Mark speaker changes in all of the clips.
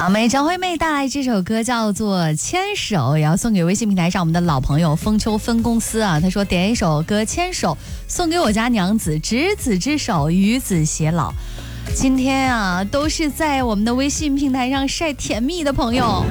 Speaker 1: 好，美张惠妹带来这首歌叫做《牵手》，也要送给微信平台上我们的老朋友丰丘分公司啊。他说点一首歌《牵手》，送给我家娘子，执子之手，与子偕老。今天啊，都是在我们的微信平台上晒甜蜜的朋友。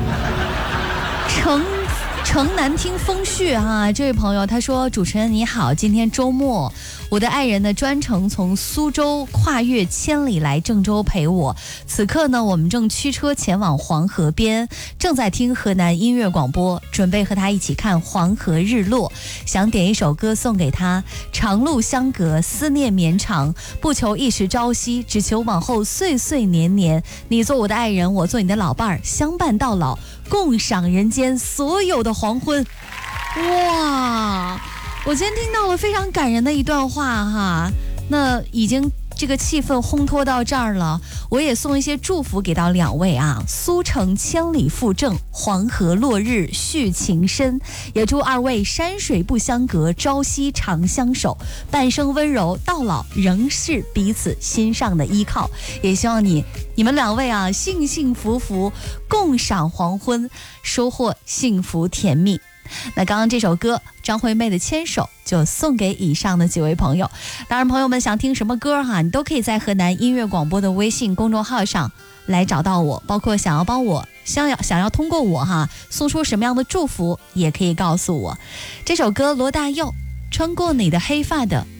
Speaker 1: 城南听风絮哈，这位朋友他说：“主持人你好，今天周末，我的爱人呢专程从苏州跨越千里来郑州陪我。此刻呢，我们正驱车前往黄河边，正在听河南音乐广播，准备和他一起看黄河日落。想点一首歌送给他：长路相隔，思念绵长，不求一时朝夕，只求往后岁岁年年。你做我的爱人，我做你的老伴儿，相伴到老。”共赏人间所有的黄昏。哇，我今天听到了非常感人的一段话哈，那已经这个气氛烘托到这儿了，我也送一些祝福给到两位啊。苏城千里复正，黄河落日续情深，也祝二位山水不相隔，朝夕长相守，半生温柔，到老仍是彼此心上的依靠。也希望你们两位啊，幸幸福福共赏黄昏，收获幸福甜蜜。那刚刚这首歌张惠妹的《牵手》就送给以上的几位朋友。当然朋友们想听什么歌哈，你都可以在河南音乐广播的微信公众号上来找到我，包括想要帮我想要通过我哈送出什么样的祝福，也可以告诉我。这首歌罗大佑，穿过你的黑发的